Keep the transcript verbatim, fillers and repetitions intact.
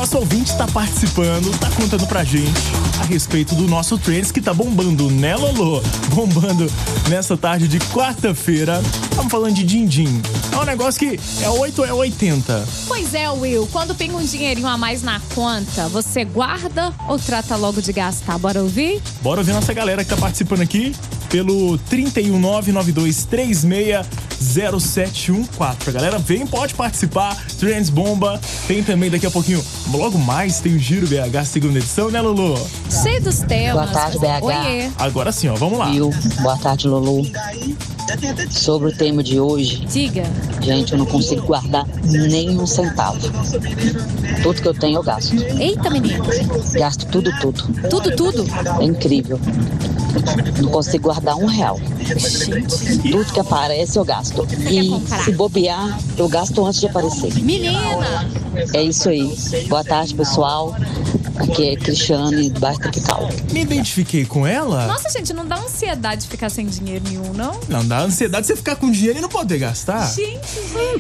nosso ouvinte tá participando, tá contando pra gente a respeito do nosso Trends que tá bombando, né, Lolo? Bombando nessa tarde de quarta-feira. Estamos falando de din-din. É um negócio que é oito ou é oitenta? Pois é, Will. Quando pinga um dinheirinho a mais na conta, você guarda ou trata logo de gastar? Bora ouvir? Bora ouvir nossa galera que tá participando aqui pelo trinta e um nove nove dois três seis zero sete um quatro. Galera, vem, pode participar. Trends bomba. Tem também daqui a pouquinho, logo mais, tem o Giro B H segunda edição, né, Lulu? Cheio dos temas. Boa tarde, B H. Oiê. Agora sim, ó, vamos lá. Viu? Boa tarde, Lulu. Sobre o tema de hoje, Diga. gente, eu não consigo guardar nem um centavo. Tudo que eu tenho eu gasto. Eita, menino. Gasto tudo, tudo. Tudo, tudo. É incrível. Não consigo guardar um real. Tudo que aparece eu gasto. E se bobear, eu gasto antes de aparecer. Menina. É isso aí. Boa tarde, pessoal. Aqui é Cristiane, do bairro Tropical. Me identifiquei com ela? Nossa, gente, não dá ansiedade ficar sem dinheiro nenhum, não? Não, dá ansiedade você ficar com dinheiro e não poder gastar. Gente,